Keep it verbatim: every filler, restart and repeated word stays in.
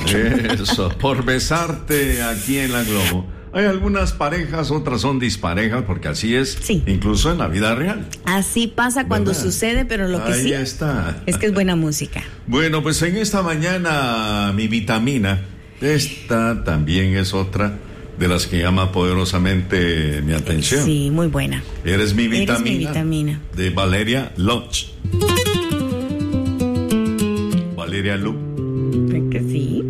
Eso, por besarte aquí en la Globo. Hay algunas parejas, otras son disparejas, porque así es, sí, incluso en la vida real. Así pasa cuando ¿verdad? Sucede, pero lo que Ahí sí está. es que es buena música. Bueno, pues en esta mañana mi vitamina, esta también es otra de las que llama poderosamente mi atención. Sí, muy buena. Eres mi vitamina. Eres mi vitamina. De Valeria Lodge. Valeria Lu. Que sí.